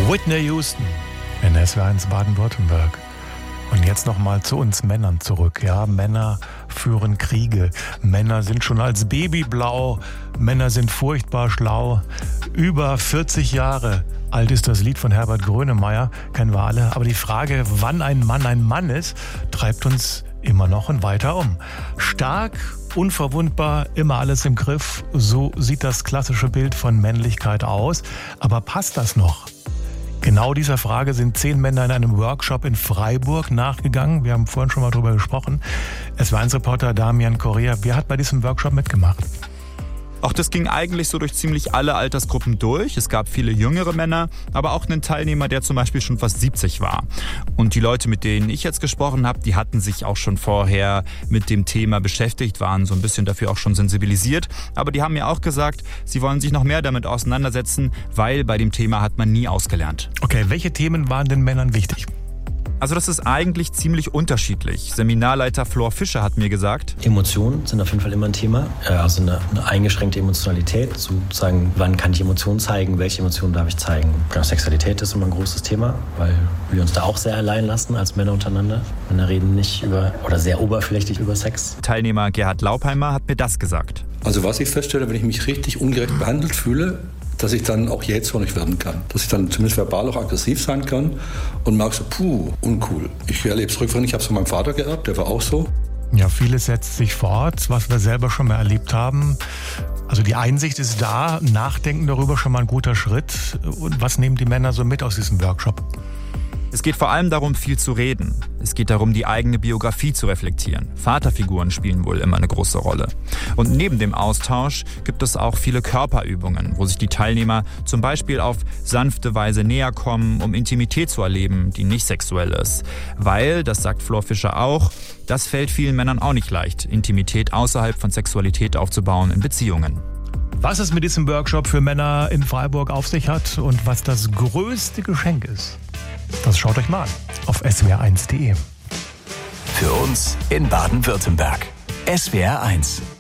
Whitney Houston in SWR1 Baden-Württemberg. Und jetzt nochmal zu uns Männern zurück. Ja, Männer führen Kriege. Männer sind schon als Baby blau. Männer sind furchtbar schlau. Über 40 Jahre alt ist das Lied von Herbert Grönemeyer. Kennen wir alle. Aber die Frage, wann ein Mann ist, treibt uns immer noch und weiter um. Stark, unverwundbar, immer alles im Griff. So sieht das klassische Bild von Männlichkeit aus. Aber passt das noch? Genau dieser Frage sind 10 Männer in einem Workshop in Freiburg nachgegangen. Wir haben vorhin schon mal drüber gesprochen. SWR1-Reporter Damian Correa, wer hat bei diesem Workshop mitgemacht? Auch das ging eigentlich so durch ziemlich alle Altersgruppen durch. Es gab viele jüngere Männer, aber auch einen Teilnehmer, der zum Beispiel schon fast 70 war. Und die Leute, mit denen ich jetzt gesprochen habe, die hatten sich auch schon vorher mit dem Thema beschäftigt, waren so ein bisschen dafür auch schon sensibilisiert. Aber die haben mir auch gesagt, sie wollen sich noch mehr damit auseinandersetzen, weil bei dem Thema hat man nie ausgelernt. Okay, welche Themen waren den Männern wichtig? Also das ist eigentlich ziemlich unterschiedlich. Seminarleiter Flor Fischer hat mir gesagt: Emotionen sind auf jeden Fall immer ein Thema. Also eine eingeschränkte Emotionalität, sozusagen, wann kann ich Emotionen zeigen, welche Emotionen darf ich zeigen. Sexualität ist immer ein großes Thema, weil wir uns da auch sehr allein lassen als Männer untereinander. Männer reden nicht über oder sehr oberflächlich über Sex. Teilnehmer Gerhard Laupheimer hat mir das gesagt. Also was ich feststelle, wenn ich mich richtig ungerecht behandelt fühle, dass ich dann auch jähzornig werden kann. Dass ich dann zumindest verbal auch aggressiv sein kann und merke so, uncool. Ich erlebe es rückwirkend, ich habe es von meinem Vater geerbt, der war auch so. Ja, vieles setzt sich fort, was wir selber schon mal erlebt haben. Also die Einsicht ist da, Nachdenken darüber schon mal ein guter Schritt. Und was nehmen die Männer so mit aus diesem Workshop? Es geht vor allem darum, viel zu reden. Es geht darum, die eigene Biografie zu reflektieren. Vaterfiguren spielen wohl immer eine große Rolle. Und neben dem Austausch gibt es auch viele Körperübungen, wo sich die Teilnehmer zum Beispiel auf sanfte Weise näher kommen, um Intimität zu erleben, die nicht sexuell ist. Weil, das sagt Flor Fischer auch, das fällt vielen Männern auch nicht leicht, Intimität außerhalb von Sexualität aufzubauen in Beziehungen. Was es mit diesem Workshop für Männer in Freiburg auf sich hat und was das größte Geschenk ist, das schaut euch mal an auf swr1.de. Für uns in Baden-Württemberg. SWR1